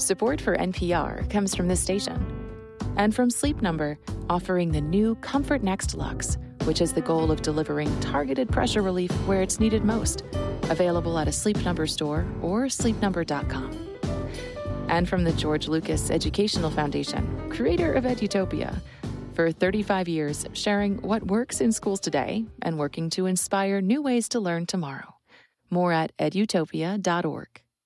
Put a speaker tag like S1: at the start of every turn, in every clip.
S1: Support for NPR comes from this station. And from Sleep Number, offering the new Comfort Next Luxe, which has the goal of delivering targeted pressure relief where it's needed most. Available at a Sleep Number store or sleepnumber.com. And from the George Lucas Educational Foundation, creator of Edutopia. For 35 years, sharing what works in schools today and working to inspire new ways to learn tomorrow. More at edutopia.org.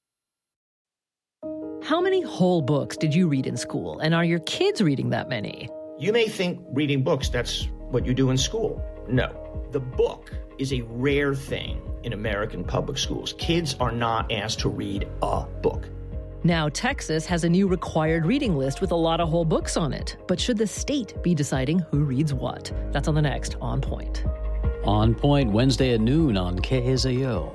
S2: How many whole books did you read in school, and are your kids reading that many?
S3: You may think reading books, that's what you do in school. No. The book is a rare thing in American public schools. Kids are not asked to read a book.
S2: Now, Texas has a new required reading list with a lot of whole books on it. But should the state be deciding who reads what? That's on the next On Point.
S4: On Point, Wednesday at noon on KSAO.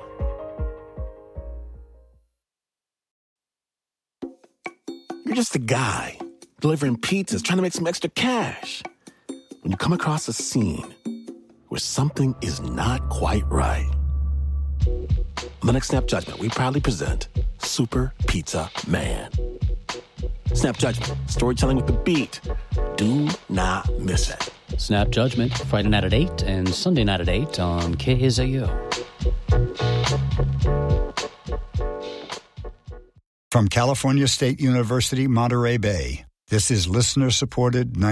S5: You're just a guy delivering pizzas, trying to make some extra cash. When you come across a scene where something is not quite right. On the next Snap Judgment, we proudly present Super Pizza Man. Snap Judgment, storytelling with the beat. Do not miss it.
S4: Snap Judgment, Friday night at 8 and Sunday night at 8 on KSAO.
S6: From California State University, Monterey Bay, this is listener-supported